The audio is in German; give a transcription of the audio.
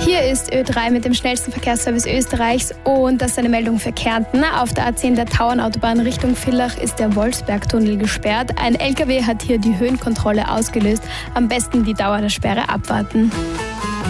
Hier ist Ö3 mit dem schnellsten Verkehrsservice Österreichs und das ist eine Meldung für Kärnten. Auf der A10 der Tauernautobahn Richtung Villach ist der Wolfsbergtunnel gesperrt. Ein LKW hat hier die Höhenkontrolle ausgelöst. Am besten die Dauer der Sperre abwarten.